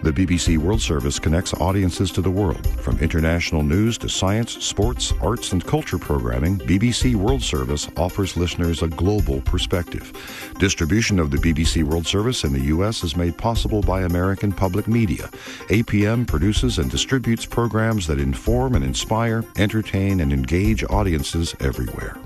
The BBC World Service connects audiences to the world. From international news to science, sports, arts, and culture programming, BBC World Service offers listeners a global perspective. Distribution of the BBC World Service in the U.S. is made possible by American Public Media. APM produces and distributes programs that inform and inspire, entertain, and engage audiences everywhere.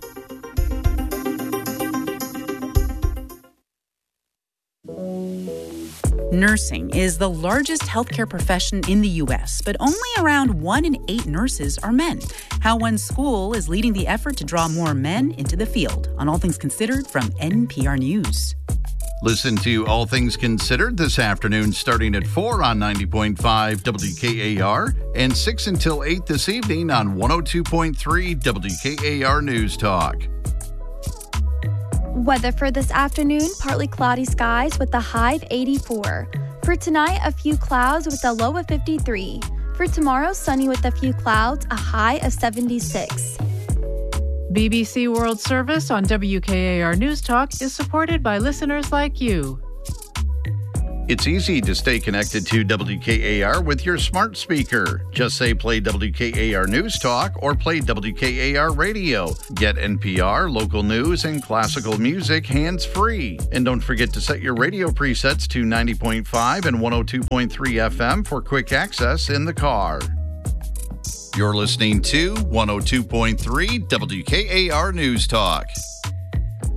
Nursing is the largest healthcare profession in the U.S., but only around 1 in 8 nurses are men. How one school is leading the effort to draw more men into the field. On All Things Considered from NPR News. Listen to All Things Considered this afternoon starting at 4 on 90.5 WKAR and 6 until 8 this evening on 102.3 WKAR News Talk. Weather for this afternoon, partly cloudy skies with a high of 84. For tonight, a few clouds with a low of 53. For tomorrow, sunny with a few clouds, a high of 76. BBC World Service on WKAR News Talk is supported by listeners like you. It's easy to stay connected to WKAR with your smart speaker. Just say play WKAR News Talk or play WKAR Radio. Get NPR, local news, and classical music hands-free. And don't forget to set your radio presets to 90.5 and 102.3 FM for quick access in the car. You're listening to 102.3 WKAR News Talk.